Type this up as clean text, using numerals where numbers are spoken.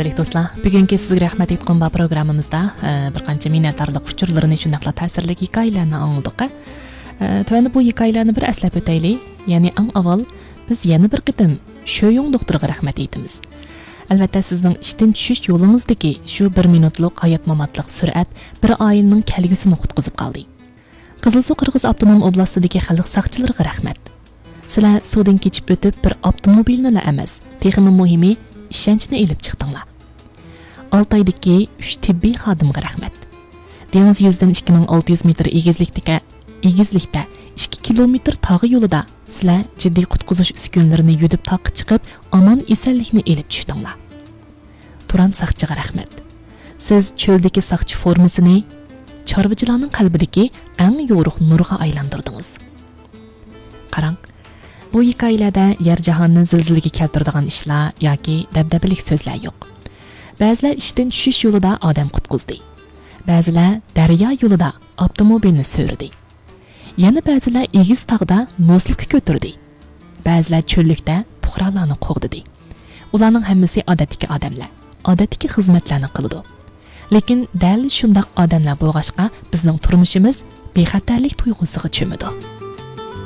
Qadrli do'stlar, bugungi sizga rahmat aytgan bu programmamizda bir qancha minnatdorlik uchurlarini shundaqla ta'sirli hikoyalarni angladik. Tövəndə bu hikoyalarni bir əslab o'taylik. Ya'ni eng avval biz yana bir qitim Shoyong doktorga rahmat aytamiz. Albatta sizning ishdan tushish yo'lingizdagi shu 1 minutlik hayot mamatlik sur'at bir oyning kelgusini qutqizib qoldi. Qizilsuv Qirg'iz avtonom oblastidagi xalq saqchilariga rahmat. Sizlar suvdan kechib o'tib bir avtomobilni emas, texnik muhimi ishonchni elib chiqdinglar. 6 oydagi 3 tibbiy xodimga rahmat. Dengiz yuzidan 2600 metr egizlikda 2 kilometr tog'i yo'lida sizlar jiddiy qutqizish uskunalarini yudib taqib chiqib, omon esanlikni elib tushdinglar. Turan saqchiga rahmat. Siz cho'ldagi saqchi formasini chorvachilarning qalbidagi eng yorug' nurga aylantirdingiz. Qarang, bu hikoyalarda yer jahonni zilzilaga keltiradigan ishlar yoki dabdabalik so'zlar yo'q. Ba'zilar ishdan tushish yo'lida odam qutqizdi. Ba'zilar daryo yo'lida avtomobilni so'ridi. Yana ba'zilar egiz tog'da noslikka ko'tirdi. Ba'zilar cho'llikda puhralarni qo'g'didi. Ularning hammasi odatdagi odamlar, odatdagi xizmatlarni qildi. Lekin dal shundoq odamlar bo'lg'ashqa bizning turmushimiz bexatarlik tuyg'usiga cho'midi.